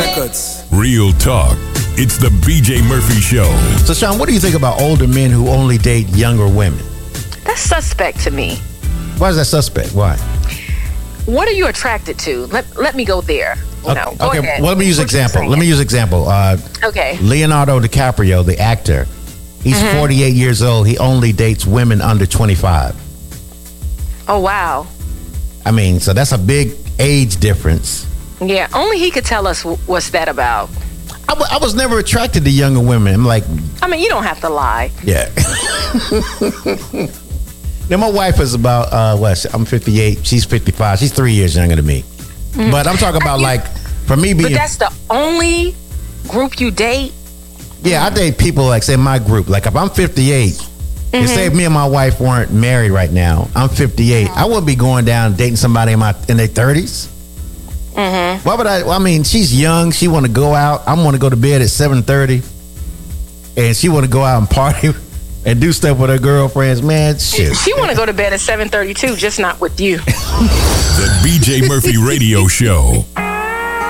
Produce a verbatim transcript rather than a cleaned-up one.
Records. Real talk. It's the B J Murphy Show. So, Sean, what do you think about older men who only date younger women? That's suspect to me. Why is that suspect? Why? What are you attracted to? Let Let me go there. You know, okay, go okay. ahead. Well, let me use What you example. saying? Let me use example. Uh, Okay. Leonardo DiCaprio, the actor, he's Mm-hmm. forty-eight years old. He only dates women under twenty-five. Oh, wow. I mean, so that's a big age difference. Yeah, only he could tell us wh- what's that about. I, w- I was never attracted to younger women. I'm like, I mean, you don't have to lie. yeah. Now, my wife is about, uh, what? I'm fifty-eight. She's fifty-five. She's three years younger than me. But I'm talking about, You- like, for me being... But that's the only group you date? Yeah, I date people like, say, my group. Like, if I'm fifty-eight, Mm-hmm. and say if me and my wife weren't married right now, I'm fifty-eight. I wouldn't be going down dating somebody in my in their thirties. Mm-hmm. Why would I? Well, I mean, she's young. She want to go out. I want to go to bed at seven thirty, and she want to go out and party and do stuff with her girlfriends. Man, shit. She want to go to bed at seven thirty-two, just not with you. The B J Murphy Radio Show.